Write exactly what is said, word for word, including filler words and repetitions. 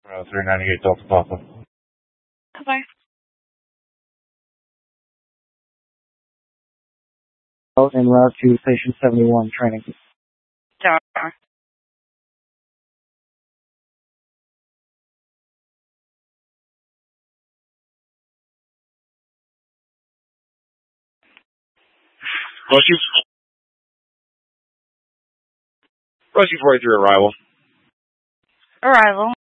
Uh, three ninety-eight Delta Papa. Bye-bye. Out en route to Station seventy-one training. Star. Rushy. Rushy forty-three arrival. Arrival.